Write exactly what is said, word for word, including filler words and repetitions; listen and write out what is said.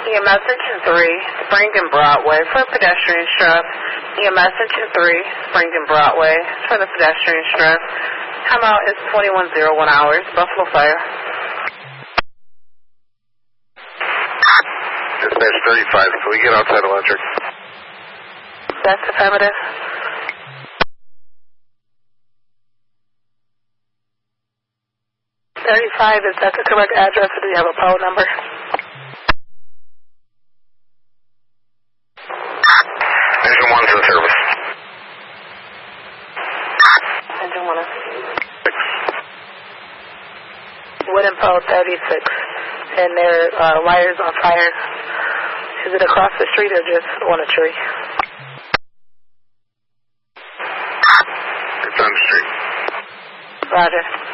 E M S Engine three, Springton Broadway for pedestrian strip. E M S Engine three, Springton Broadway for the pedestrian strip. Timeout is twenty-one oh one hours, Buffalo Fire. Dispatch thirty-five, can we get outside electric? That's affirmative. thirty-five, is that the correct address or do you have a pole number? Engine one's in service. Engine one. Wooden pole thirty-six, and their uh, wires on fire. Is it across the street or just on a tree? It's on the street. Roger.